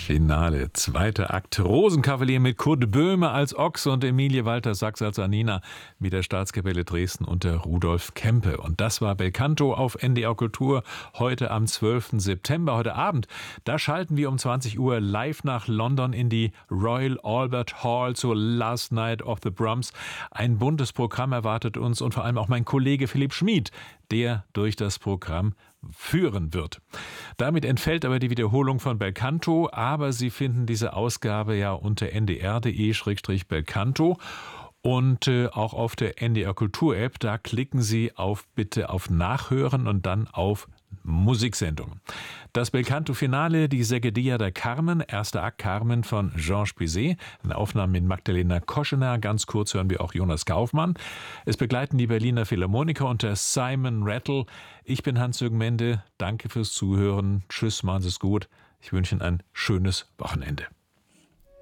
Finale, zweiter Akt. Rosenkavalier mit Kurt Böhme als Ochs und Emilie Walter-Sachs als Anina mit der Staatskapelle Dresden unter Rudolf Kempe. Und das war Belcanto auf NDR Kultur heute am 12. September. Heute Abend, da schalten wir um 20 Uhr live nach London in die Royal Albert Hall zur Last Night of the Brahms. Ein buntes Programm erwartet uns und vor allem auch mein Kollege Philipp Schmid, der durch das Programm führen wird. Damit entfällt aber die Wiederholung von Belcanto, aber Sie finden diese Ausgabe ja unter ndr.de/Belcanto und auch auf der NDR Kultur App. Da klicken Sie bitte auf Nachhören und dann auf Musiksendungen. Das Belcanto-Finale, die Segedilla der Carmen, erster Akt Carmen von Georges Bizet, eine Aufnahme mit Magdalena Koschener, ganz kurz hören wir auch Jonas Kaufmann. Es begleiten die Berliner Philharmoniker unter Simon Rattle. Ich bin Hans-Jürgen Mende, danke fürs Zuhören, tschüss, machen Sie es gut, ich wünsche Ihnen ein schönes Wochenende.